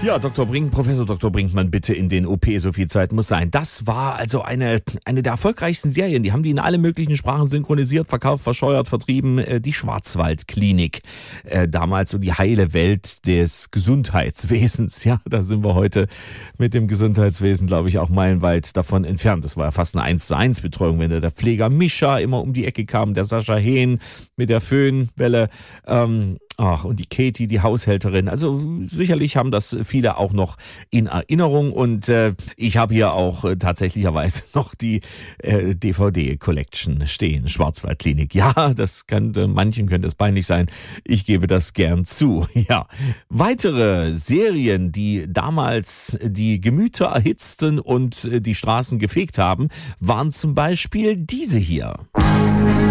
Ja, Dr. Brink, Professor Dr. Brinkmann, bitte in den OP, so viel Zeit muss sein. Das war also eine der erfolgreichsten Serien. Die haben die in alle möglichen Sprachen synchronisiert, verkauft, verscheuert, vertrieben. Die Schwarzwaldklinik. Damals so die heile Welt des Gesundheitswesens. Ja, da sind wir heute mit dem Gesundheitswesen, glaube ich, auch meilenweit davon entfernt. Das war ja fast eine 1:1 Betreuung, wenn der Pfleger Mischa immer um die Ecke kam, der Sascha Hehn mit der Föhnwelle, und die Katie, die Haushälterin. Also sicherlich haben das viele auch noch in Erinnerung. Und ich habe hier auch tatsächlicherweise noch die DVD-Collection stehen. Schwarzwaldklinik. Ja, manchen könnte es peinlich sein. Ich gebe das gern zu. Ja, weitere Serien, die damals die Gemüter erhitzten und die Straßen gefegt haben, waren zum Beispiel diese hier.